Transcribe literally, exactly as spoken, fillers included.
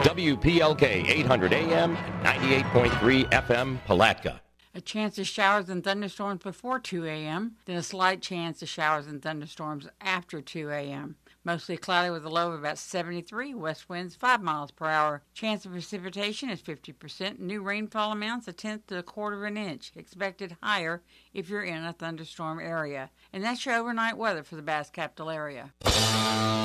W P L K eight hundred A M and ninety-eight point three F M Palatka. A chance of showers and thunderstorms before two a.m., then a slight chance of showers and thunderstorms after two a.m. Mostly cloudy with a low of about seventy-three, west winds five miles per hour. Chance of precipitation is fifty percent. New rainfall amounts a tenth to a quarter of an inch. Expected higher if you're in a thunderstorm area. And that's your overnight weather for the Bass Capital area.